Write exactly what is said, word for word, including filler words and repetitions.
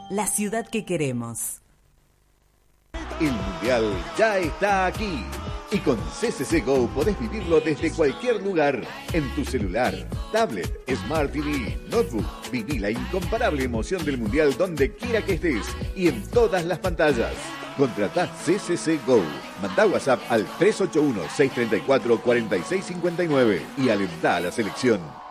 la ciudad que queremos. El Mundial ya está aquí. Y con C C C Go podés vivirlo desde cualquier lugar, en tu celular, tablet, Smart T V, notebook. Viví la incomparable emoción del Mundial donde quiera que estés y en todas las pantallas. Contratá C C C Go. Mandá WhatsApp al tres ocho uno, seis tres cuatro, cuatro seis cinco nueve y alentá a la selección.